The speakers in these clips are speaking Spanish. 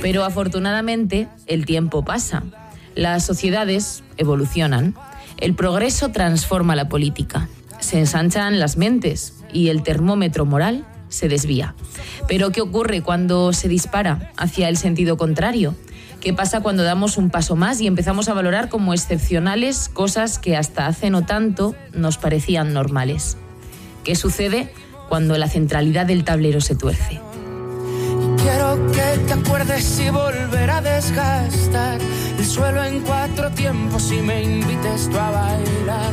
Pero afortunadamente el tiempo pasa, las sociedades evolucionan, el progreso transforma la política, se ensanchan las mentes y el termómetro moral se desvía. Pero ¿qué ocurre cuando se dispara hacia el sentido contrario? ¿Qué pasa cuando damos un paso más y empezamos a valorar como excepcionales cosas que hasta hace no tanto nos parecían normales? ¿Qué sucede cuando la centralidad del tablero se tuerce? Quiero que te acuerdes y volver a desgastar el suelo en 4 tiempos y me invites tú a bailar.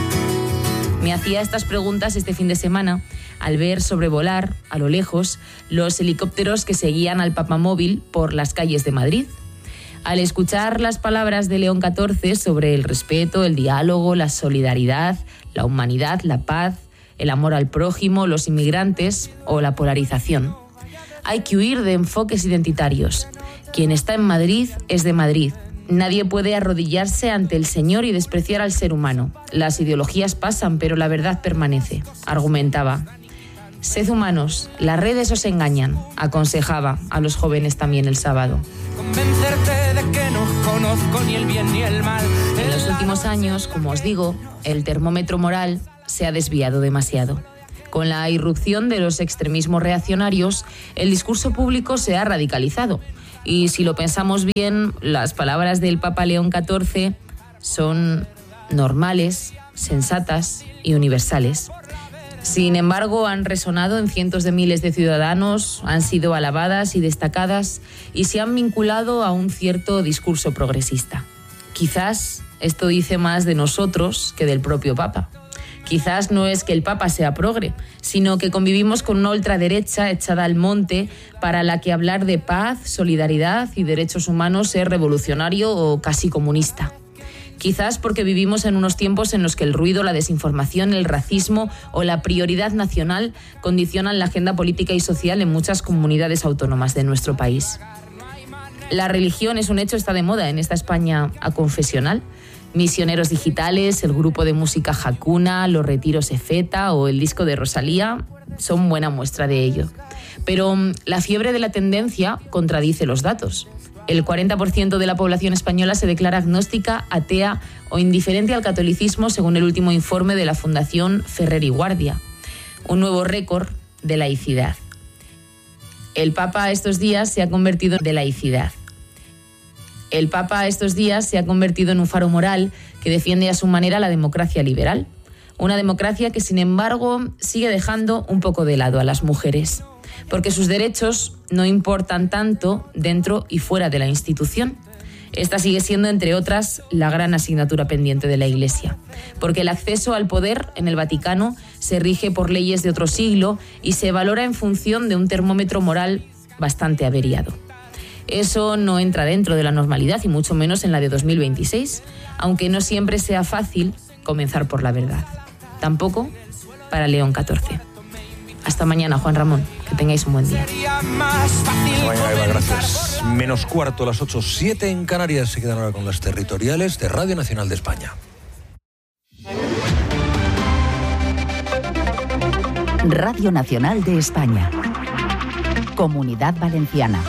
Me hacía estas preguntas este fin de semana al ver sobrevolar, a lo lejos, los helicópteros que seguían al papamóvil por las calles de Madrid. Al escuchar las palabras de León XIV sobre el respeto, el diálogo, la solidaridad, la humanidad, la paz, el amor al prójimo, los inmigrantes o la polarización. Hay que huir de enfoques identitarios. Quien está en Madrid es de Madrid. Nadie puede arrodillarse ante el Señor y despreciar al ser humano. Las ideologías pasan, pero la verdad permanece, argumentaba. Sed humanos, las redes os engañan, aconsejaba a los jóvenes también el sábado. Convencerte de que no conozco ni el bien ni el mal. En los últimos años, como os digo, el termómetro moral se ha desviado demasiado. Con la irrupción de los extremismos reaccionarios, el discurso público se ha radicalizado. Y si lo pensamos bien, las palabras del Papa León XIV son normales, sensatas y universales. Sin embargo, han resonado en cientos de miles de ciudadanos, han sido alabadas y destacadas y se han vinculado a un cierto discurso progresista. Quizás esto dice más de nosotros que del propio Papa. Quizás no es que el Papa sea progre, sino que convivimos con una ultraderecha echada al monte para la que hablar de paz, solidaridad y derechos humanos es revolucionario o casi comunista. Quizás porque vivimos en unos tiempos en los que el ruido, la desinformación, el racismo o la prioridad nacional condicionan la agenda política y social en muchas comunidades autónomas de nuestro país. La religión es un hecho, está de moda en esta España aconfesional. Misioneros digitales, el grupo de música Hakuna, los retiros Efeta o el disco de Rosalía son buena muestra de ello. Pero la fiebre de la tendencia contradice los datos. El 40% de la población española se declara agnóstica, atea o indiferente al catolicismo según el último informe de la Fundación Ferrer y Guardia. Un nuevo récord de laicidad. El Papa estos días se ha convertido en laicidad. El Papa estos días se ha convertido en un faro moral que defiende a su manera la democracia liberal. Una democracia que, sin embargo, sigue dejando un poco de lado a las mujeres, porque sus derechos no importan tanto dentro y fuera de la institución. Esta sigue siendo, entre otras, la gran asignatura pendiente de la Iglesia, porque el acceso al poder en el Vaticano se rige por leyes de otro siglo y se valora en función de un termómetro moral bastante averiado. Eso no entra dentro de la normalidad y mucho menos en la de 2026, aunque no siempre sea fácil comenzar por la verdad. Tampoco para León XIV. Hasta mañana, Juan Ramón. Que tengáis un buen día. Bueno, Eva, gracias. Menos cuarto, las 8:07 en Canarias. Se quedan ahora con las territoriales de Radio Nacional de España. Radio Nacional de España. Comunidad Valenciana.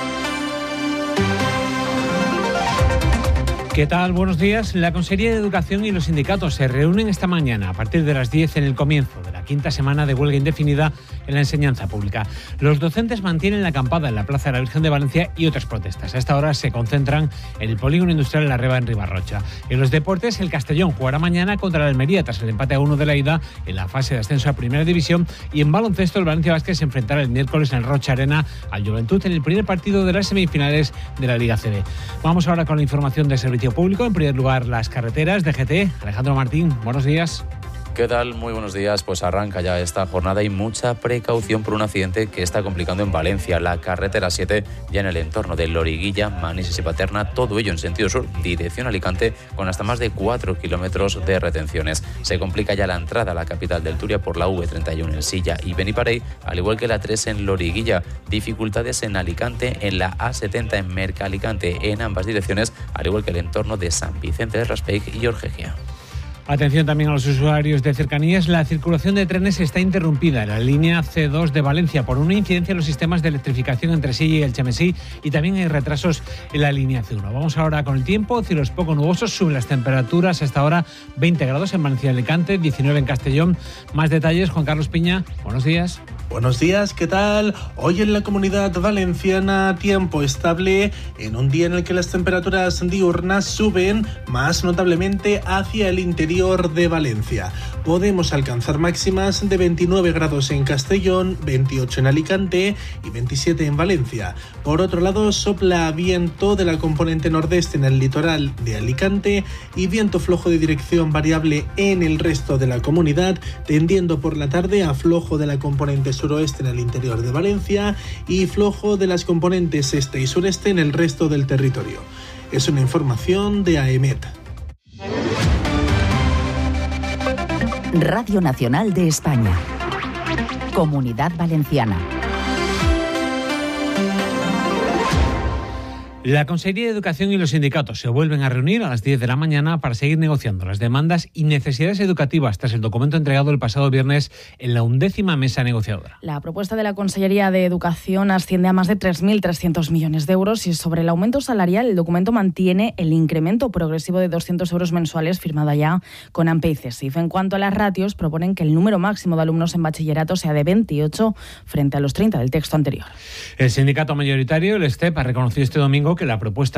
¿Qué tal? Buenos días. La Consejería de Educación y los sindicatos se reúnen esta mañana a partir de las 10 en el comienzo de la quinta semana de huelga indefinida en la enseñanza pública. Los docentes mantienen la acampada en la Plaza de la Virgen de Valencia y otras protestas. A esta hora se concentran en el polígono industrial de La Reba en Ribarrocha. En los deportes, el Castellón jugará mañana contra el Almería tras el empate a 1 de la ida en la fase de ascenso a Primera División, y en baloncesto el Valencia Basket se enfrentará el miércoles en el Rocha Arena al Juventud en el primer partido de las semifinales de la Liga CB. Vamos ahora con la información de servicio público. En primer lugar, las carreteras de GT. Alejandro Martín, buenos días. ¿Qué tal? Muy buenos días. Pues arranca ya esta jornada y mucha precaución por un accidente que está complicando en Valencia. La carretera 7, ya en el entorno de Loriguilla, Manises y Paterna, todo ello en sentido sur, dirección Alicante, con hasta más de 4 kilómetros de retenciones. Se complica ya la entrada a la capital del Turia por la V31 en Silla y Beniparey, al igual que la 3 en Loriguilla. Dificultades en Alicante, en la A70 en Mercalicante, en ambas direcciones, al igual que el entorno de San Vicente de Raspey y Orgegia. Atención también a los usuarios de cercanías. La circulación de trenes está interrumpida en la línea C2 de Valencia por una incidencia en los sistemas de electrificación entre Silla y Elche-Mesí, y también hay retrasos en la línea C1. Vamos ahora con el tiempo. Cielos poco nubosos, suben las temperaturas. Hasta ahora 20 grados en Valencia y Alicante, 19 en Castellón. Más detalles, Juan Carlos Piña. Buenos días. Buenos días, ¿qué tal? Hoy en la Comunidad Valenciana, tiempo estable en un día en el que las temperaturas diurnas suben más notablemente hacia el interior de Valencia. Podemos alcanzar máximas de 29 grados en Castellón, 28 en Alicante y 27 en Valencia. Por otro lado, sopla viento de la componente nordeste en el litoral de Alicante y viento flojo de dirección variable en el resto de la comunidad, tendiendo por la tarde a flojo de la componente suroeste en el interior de Valencia y flojo de las componentes este y sureste en el resto del territorio. Es una información de AEMET. Radio Nacional de España. Comunidad Valenciana. La Consejería de Educación y los sindicatos se vuelven a reunir a las 10 de la mañana para seguir negociando las demandas y necesidades educativas tras el documento entregado el pasado viernes en la 11ª mesa negociadora. La propuesta de la Consejería de Educación asciende a más de 3.300 millones de euros y sobre el aumento salarial el documento mantiene el incremento progresivo de 200 euros mensuales firmado ya con AMPE y CESIF. En cuanto a las ratios, proponen que el número máximo de alumnos en bachillerato sea de 28 frente a los 30 del texto anterior. El sindicato mayoritario, el STEP, ha reconocido este domingo que la propuesta